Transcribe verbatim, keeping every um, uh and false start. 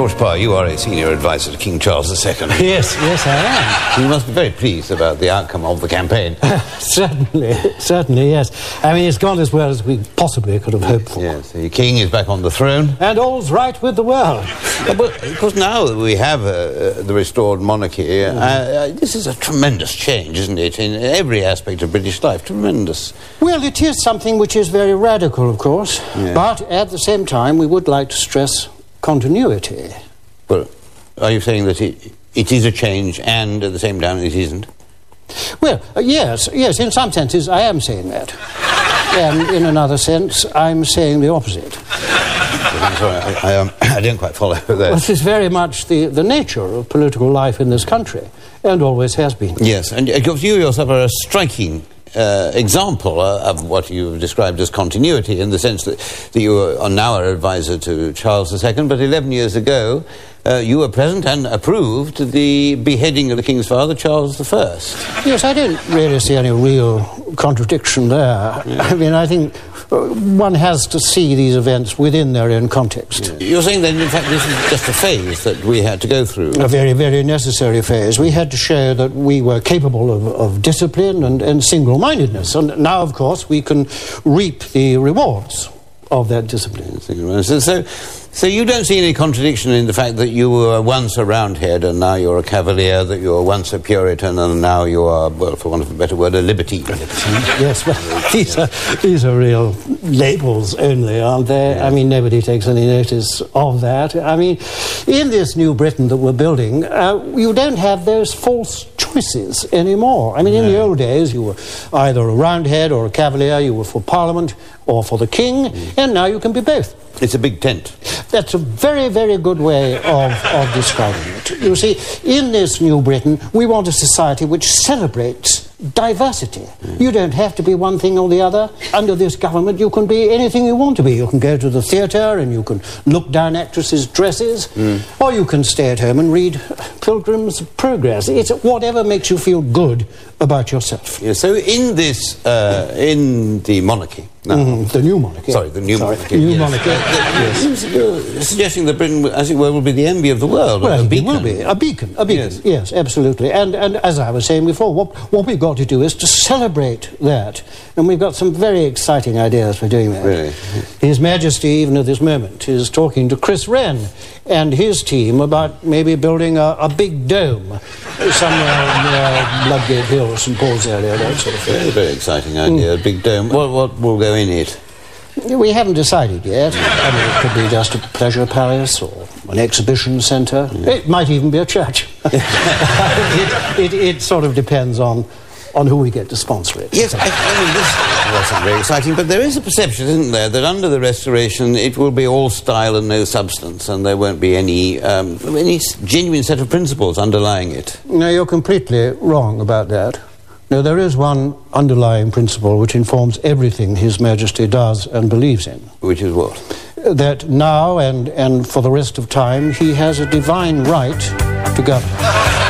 George Parr, you are a senior advisor to King Charles the Second. Yes, yes, I am. You must be very pleased about the outcome of the campaign. Certainly, certainly, yes. I mean, it's gone as well as we possibly could have hoped for. Yes, the King is back on the throne. And all's right with the world. uh, but, of course, now that we have uh, the restored monarchy, mm. uh, uh, this is a tremendous change, isn't it, in every aspect of British life? Tremendous. Well, it is something which is very radical, of course. Yeah. But at the same time, we would like to stress continuity. Well, are you saying that it, it is a change and at the same time it isn't? Well, uh, yes, yes, in some senses I am saying that. And in another sense, I'm saying the opposite. I'm sorry, I, I, um, I don't quite follow that. Well, this is very much the, the nature of political life in this country, and always has been. Yes, and uh, you yourself are a striking Uh, example uh, of what you've described as continuity, in the sense that, that you are now an advisor to Charles the Second, but eleven years ago uh, you were present and approved the beheading of the King's father, Charles the First. Yes, I don't really see any real contradiction there. Yeah. I mean, I think one has to see these events within their own context. Yeah. You're saying that, in fact, this is just a phase that we had to go through? A very, very necessary phase. We had to show that we were capable of, of discipline and, and single-mindedness. And now, of course, we can reap the rewards of that discipline. So, so, so you don't see any contradiction in the fact that you were once a Roundhead and now you're a Cavalier, that you were once a Puritan and now you are, well, for want of a better word, a libertine. Yes, well, these are, these are real labels only, aren't they? Yeah. I mean, nobody takes any notice of that. I mean, in this new Britain that we're building, uh, you don't have those false choices anymore. I mean, in no. the old days, you were either a Roundhead or a Cavalier, you were for Parliament or for the King, mm. and now you can be both. It's a big tent. That's a very, very good way of, of describing it. You see, in this new Britain, we want a society which celebrates diversity. Mm. You don't have to be one thing or the other. Under this government, you can be anything you want to be. You can go to the theatre and you can look down actresses' dresses, mm. or you can stay at home and read Pilgrim's Progress. It's whatever makes you feel good about yourself. Yeah, so in this, uh, in the monarchy, no. Mm, the new monarchy. Sorry, the new Sorry, monarchy. New yes. monarchy. Uh, yes. You're suggesting that Britain, as it were, will be the envy of the world. Well, a it beacon. will be. A beacon. A beacon. Yes, yes absolutely. And, and as I was saying before, what, what we've got to do is to celebrate that. And we've got some very exciting ideas for doing that. Really? His Majesty, even at this moment, is talking to Chris Wren and his team about maybe building a, a big dome somewhere near Ludgate Hill, St Paul's area, that sort of thing. Very, very exciting idea, mm. a big dome. What, what will go in it? We haven't decided yet. I mean, it could be just a pleasure palace or an exhibition centre. Yeah. It might even be a church. it, it, it sort of depends on, on who we get to sponsor it. Yes, I, I mean, this wasn't very exciting, but there is a perception, isn't there, that under the Restoration it will be all style and no substance, and there won't be any, um, any genuine set of principles underlying it. No, you're completely wrong about that. No, there is one underlying principle which informs everything His Majesty does and believes in. Which is what? That now and, and for the rest of time he has a divine right to govern.